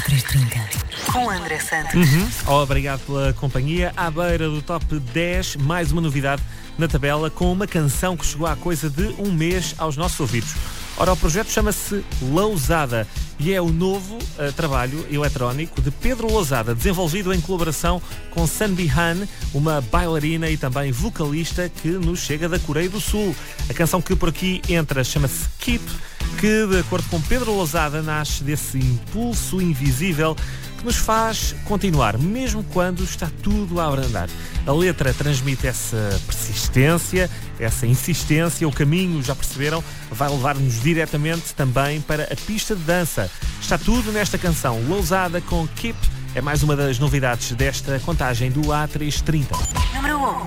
A330. Com André Santos. Obrigado pela companhia. À beira do top 10, mais uma novidade na tabela com uma canção que chegou há coisa de um mês aos nossos ouvidos. Ora, o projeto chama-se Lousada e é o novo trabalho eletrónico de Pedro Lousada, desenvolvido em colaboração com Sanbi Han, uma bailarina e também vocalista que nos chega da Coreia do Sul. A canção que por aqui entra chama-se Keep, que, de acordo com Pedro Lousada, nasce desse impulso invisível que nos faz continuar, mesmo quando está tudo a abrandar. A letra transmite essa persistência, essa insistência. O caminho, já perceberam, vai levar-nos diretamente também para a pista de dança. Está tudo nesta canção. Lousada com Keep é mais uma das novidades desta contagem do A330. Número 1.